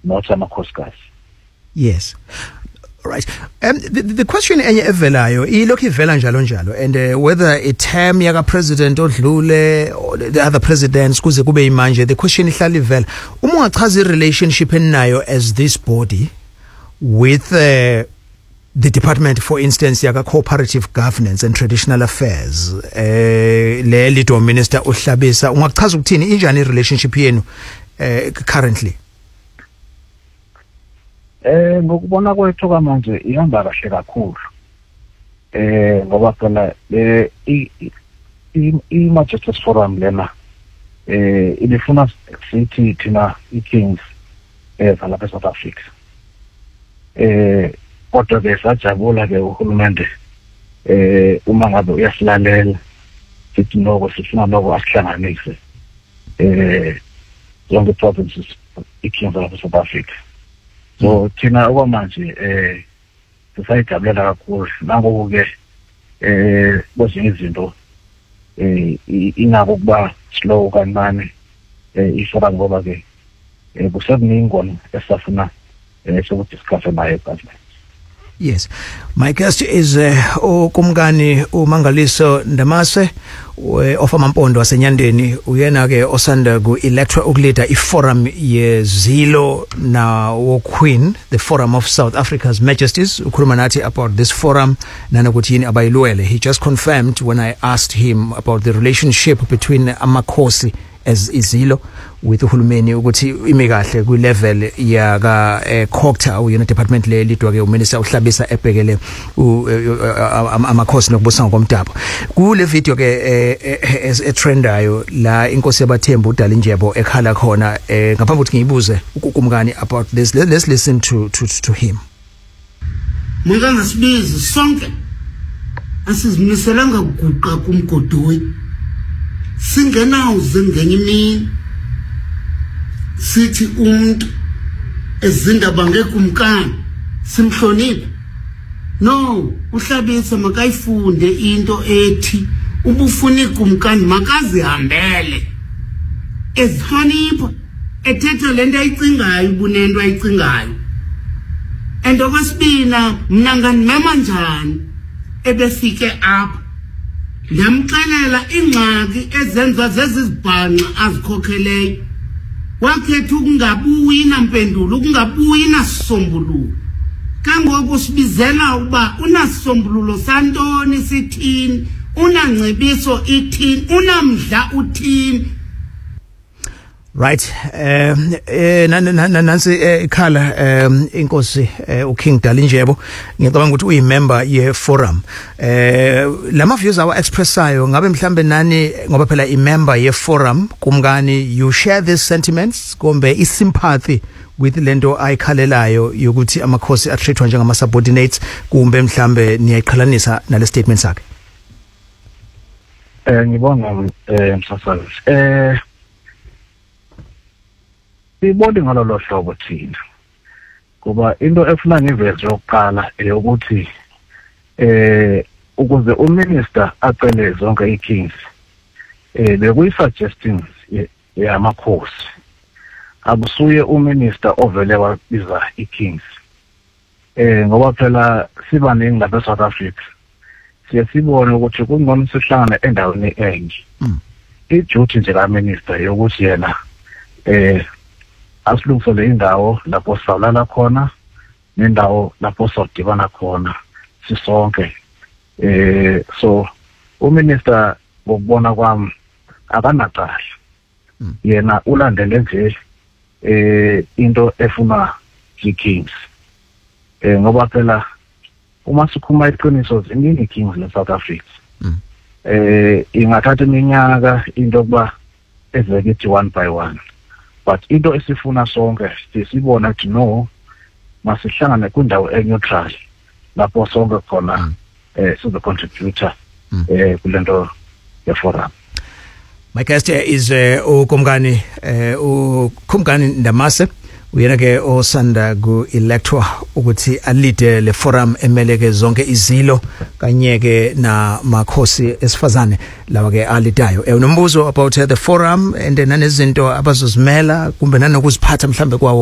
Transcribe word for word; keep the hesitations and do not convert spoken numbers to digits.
not amakhosikazi. Yes. Right. Um, the, the question enye evelayo ilokhu ivela njalo njalo, and uh, whether a term yaka president odlule or the other presidents kuze kube imanje, the question ihlala ivela, uma ungachaza i relationship enayo as this body with uh, the department, for instance, yaka cooperative governance and traditional affairs, eh uh, le leader minister uHlabisa, ungachaza ukuthini injani i relationship yenu uh, currently? Eh ngokubona kwethu kamanje ihamba kahle kakhulu. Eh ngoba phela le i Majesties Forum lena eh ilifuna sithi thina iKings eh lapha eSouth Africa. Eh kodwa ke sajabula ke uhulumende eh uma ngabe uyasilalela sithi noko sifuna noko asihlanganise eh zonke provinces iKings lapha eSouth Africa. So thina okwamanje eh sisayijabulela kakhulu nangoku ke eh kwezinye izinto eh inako kuba slow kancane eh ifora ngoba ke eh kusekuningona esafuna eh sokudiscuss naye government. Yes. My guest is uh, uKumkani uMangaliso Ndamase of Amampondo waseNyandeni, uyena ke osanda ku electwa ukulida iforum yeZilo na wo Queen, the Forum of South Africa's Majesties. Ukhuluma nathi about this forum nanokuthi yini abayilwele. He just confirmed when I asked him about the relationship between amakhosi as iZilo with uhulumeni ukuthi ime kahle ku level ya ka eh, Cocta uyena department le lidwa ke uMinister uHlabisa ebhekele amakhosi nokubusa ngomdabu. Ku le video ke e trendayo la inkosi yabathembu uDalindyebo ekhala khona ngaphambi ukuthi ngiyibuze uKumkani about this. Let's listen to to to him. Munganga sibizi sonke asizimiselanga ukuguqa kumgodoyi singenawuze ngenye imini sithi umuntu ezindaba ngekumkani simhloniphe. No, uHlabisa makayifunde into ethi ubufuna ikumkani makazihambele ezihlonipha ethetha lento ayicingayo ubunento ayicingayo. And okwesibina mina nganimema njani ebefike apha ndamxelela ingxaki ezenza zezizibhanqa azikhokheleyo, wakhetha ukungabuyi nampendulo ukungabuyi nasisombululo. Kangoku sibizela uba unasisombululo santoni sithini, unangcebiso ithini, unamdla uthini. Right. Um eh nansi ikhala um inkosi uKing Dalindyebo ngicabanga ukuthi uyimember ye forum. Eh lama views awa expressayo ngabe mhlambe nani ngoba phela imember ye forum Kumkani, you share these sentiments kumbe I sympathy with lento ayikhalelayo yokuthi amakhosi atreatwa njengama subordinates kumbe mhlambe niyayiqhalanisa nale statement sakhe? Eh ngibona eh msasazi eh sibone ngalolo hlobo thina kuba into efuna ngiveze yokuqala eyokuthi eh ukuze uminister acele zonke iKings eh bekuyi suggestions yamakhosi akusuye uminister ovele wabiza iKings eh ngoba phela siba ningi lapha eSouth Africa siya sibone ukuthi kungcono sihlangane endaweni enye. I-duty nje kaminister yokuthi yena eh asilungisele indawo lapho sawulala khona nendawo lapho sodibana khona sisonke. Eh so uminister ngokubona kwami akanaqala yena ulandele nje eh into efuna iKings eh ngoba phela uma sikhuma iqiniso ziningi iKings le South Africa eh ingathatha iminyaka into kuba ezekithi one by one, but into esifuna sonke sisibona ukuthi no masihlangane kwindawo eneutral lapho sonke khona eh sizo contributor eh kulento ye forum. My guest is uh, uKumkani uh, uKumkani Ndamase, uyena ke osanda ku electwa ukuthi alide le forum emeleke zonke izilo kanye ke na makhosi esifazane lawa ke alidayo. Eh unombuzo about uh, the forum and nanezinto abazozimela kumbe nanokuziphatha mhlambe kwawo